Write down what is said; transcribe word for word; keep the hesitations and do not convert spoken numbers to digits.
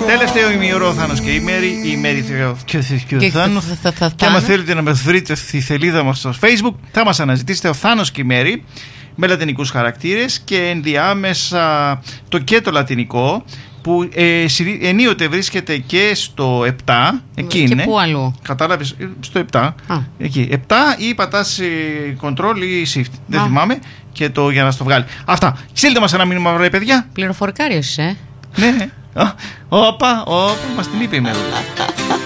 Τελευταίο ημιωρό ο Θάνος και η Μέρη. Η Μέρη και ο Θάνος. Και άμα θέλετε να μας βρείτε στη σελίδα μας στο Facebook, θα μας αναζητήσετε ο Θάνος και η Μέρη με λατινικούς χαρακτήρες και ενδιάμεσα το και το λατινικό, που ε, ενίοτε βρίσκεται και στο επτά. Εκεί και είναι. πού αλλού? Κατάλαβες, στο επτά. Α. Εκεί. επτά ή πατάς Control ή Shift. Δεν Α. θυμάμαι. Και το για να στο βγάλει. Αυτά. Στείλτε μας ένα μήνυμα, βρε παιδιά. Πληροφορικάριος είσαι, ε? Ναι. Όπα, όπα, μας την είπε η Μέλο.